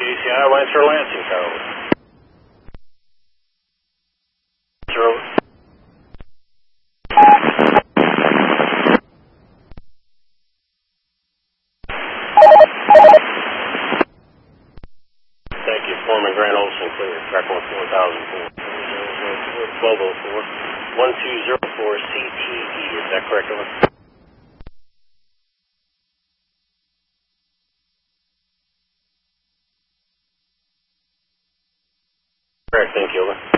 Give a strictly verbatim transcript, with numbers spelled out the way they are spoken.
G C I, Lancer Lansing Tower. Zero. Thank you, Foreman Grant Olson, clear. Track one four thousand four. twelve oh four. one two zero four C T E, is that correct, over? Correct, thank you, over.